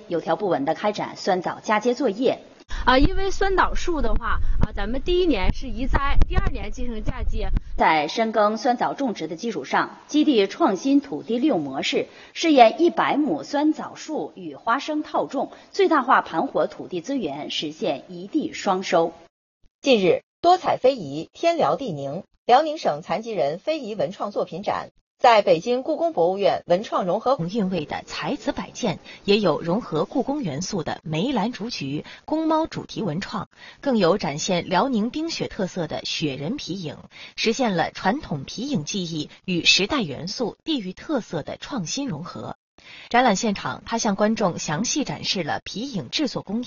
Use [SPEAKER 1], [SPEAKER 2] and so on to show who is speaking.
[SPEAKER 1] 有条不紊地开展酸枣嫁接作业。
[SPEAKER 2] 因为酸枣树的话咱们第1年是移栽，第2年进行嫁接。
[SPEAKER 1] 在深耕酸枣种植的基础上，基地创新土地利用模式，试验100亩酸枣树与花生套种，最大化盘活土地资源，实现一地双收。
[SPEAKER 3] 近日，多彩非遗天辽地宁辽宁省残疾人非遗文创作品展在北京故宫博物院文创融合
[SPEAKER 4] 韵味的才子摆件，也有融合故宫元素的梅兰竹菊、宫猫主题文创，更有展现辽宁冰雪特色的雪人皮影，实现了传统皮影技艺与时代元素、地域特色的创新融合。展览现场，他向观众详细展示了皮影制作工艺。